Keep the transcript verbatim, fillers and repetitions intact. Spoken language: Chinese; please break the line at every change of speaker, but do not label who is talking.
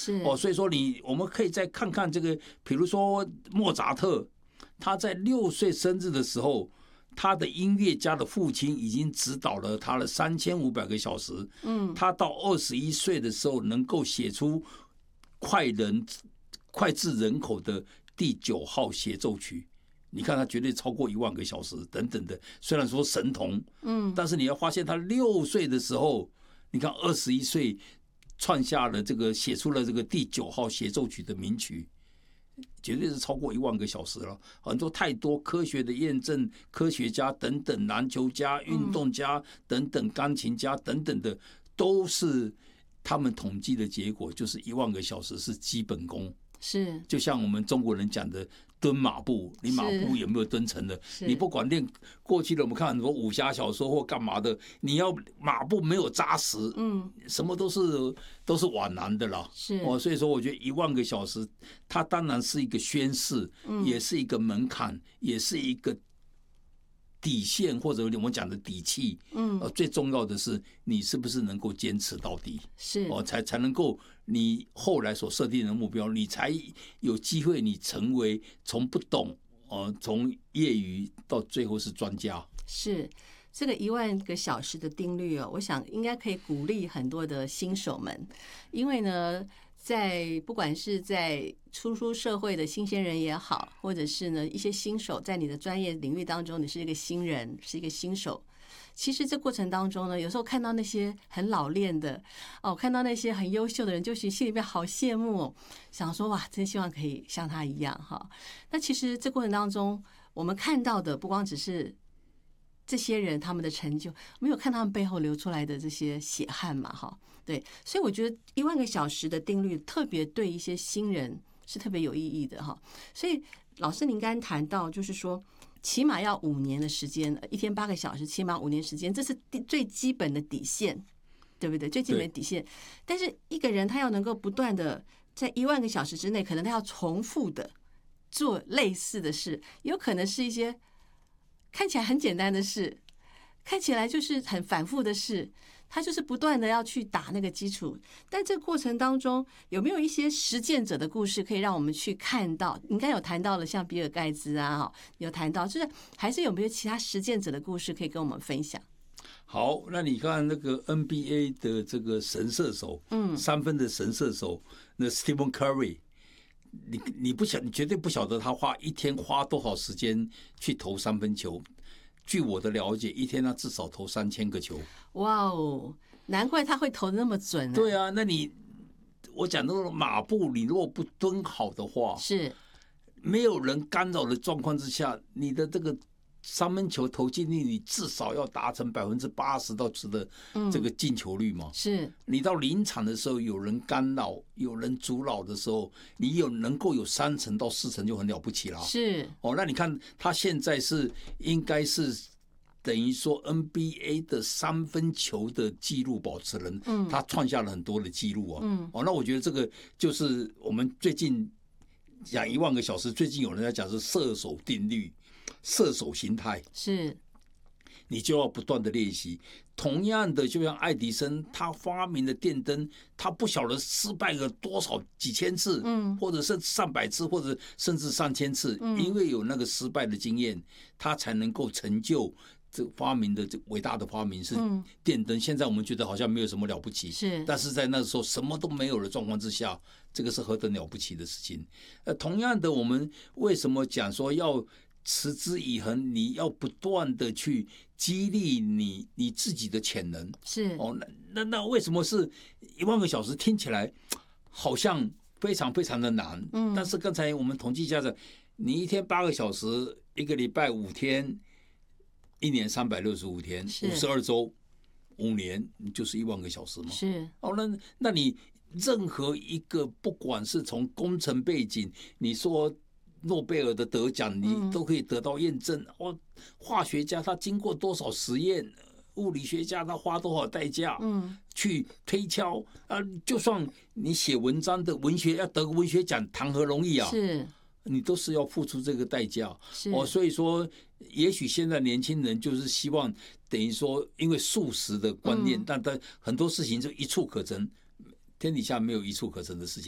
是
哦，所以说你我们可以再看看这个，比如说莫扎特，他在六岁生日的时候，他的音乐家的父亲已经指导了他了三千五百个小时。嗯，他到二十一岁的时候，能够写出脍人脍炙人口的第九号协奏曲。你看他绝对超过一万个小时等等的，虽然说神童，嗯，但是你要发现他六岁的时候，你看二十一岁创下了这个写出了这个第九号协奏曲的名曲，绝对是超过一万个小时了。很多太多科学的验证，科学家等等，篮球家、运动家等等，钢琴家等等的，都是他们统计的结果，就是一万个小时是基本功。
是，
就像我们中国人讲的蹲马步，你马步有没有蹲成的？你不管练过去的，我们看很多武侠小说或干嘛的，你要马步没有扎实，嗯，什么都是都是枉然的啦。
是
哦，所以说我觉得一万个小时，它当然是一个宣誓，
嗯、
也是一个门槛，也是一个底线，或者我们讲的底气。嗯，呃，最重要的是你是不是能够坚持到底，
是
哦，才才能够你后来所设定的目标，你才有机会你成为从不懂，呃，从业余到最后是专家。
是这个一万个小时的定律哦，我想应该可以鼓励很多的新手们，因为呢，在不管是在初出社会的新鲜人也好，或者是呢一些新手在你的专业领域当中，你是一个新人，是一个新手。其实这过程当中呢，有时候看到那些很老练的哦，看到那些很优秀的人，就是心里面好羡慕哦，想说哇，真希望可以像他一样哈。那其实这过程当中，我们看到的不光只是这些人他们的成就，没有看他们背后流出来的这些血汗嘛，哈，对，所以我觉得一万个小时的定律特别对一些新人是特别有意义的哈。所以老师您刚刚谈到，就是说起码要五年的时间，一天八个小时，起码五年时间，这是最基本的底线，对不对？最基本的底线。但是一个人他要能够不断的在一万个小时之内，可能他要重复的做类似的事，有可能是一些看起来很简单的事，看起来就是很反复的事，他就是不断的要去打那个基础。但这个过程当中，有没有一些实践者的故事可以让我们去看到？你刚才有谈到了像比尔盖茨啊，有谈到，就是还是有没有其他实践者的故事可以跟我们分享？
好，那你看那个 N B A 的这个神射手，嗯，三分的神射手，那 Stephen Curry。你你不晓，你绝对不晓得他花一天花多少时间去投三分球。据我的了解，一天他至少投三千个球。
哇哦，难怪他会投得那么准啊！
对啊，那你我讲那个马步，你如果不蹲好的话，
是
没有人干扰的状况之下，你的这个三分球投进率，你至少要达成百分之八十到十的这个进球率嘛。
嗯、是
你到临场的时候，有人干扰、有人阻扰的时候，你有能够有三成到四成就很了不起了。
是
哦，那你看他现在是应该是等于说 N B A 的三分球的纪录保持人，嗯，他创下了很多的纪录啊。嗯，哦，那我觉得这个就是我们最近讲一万个小时，最近有人在讲是射手定律。射手形态
是，
你就要不断的练习。同样的，就像爱迪生他发明的电灯，他不晓得失败了多少几千次，嗯，或者是上百次，或者甚至上千次，嗯，因为有那个失败的经验，他才能够成就这发明的这伟大的发明是电灯。现在我们觉得好像没有什么了不起，
是，
但是在那时候什么都没有的状况之下，这个是何等了不起的事情。呃，同样的，我们为什么讲说要持之以恒，你要不断的去激励你你自己的潜能。
是
哦，那那那为什么是一万个小时？听起来好像非常非常的难。嗯，但是刚才我们统计一下子，你一天八个小时，一个礼拜五天，一年三百六十五天，五十二周，五年就是一万个小时嘛。
是
哦，那那你任何一个，不管是从工程背景，你说诺贝尔的得奖，你都可以得到验证。哦，化学家他经过多少实验，物理学家他花多少代价，嗯，去推敲啊。就算你写文章的文学要得个文学奖，谈何容易啊？
是，
你都是要付出这个代价。
是
哦，所以说，也许现在年轻人就是希望，等于说，因为素食的观念，嗯、但但很多事情就一触可成，天底下没有一触可成的事情。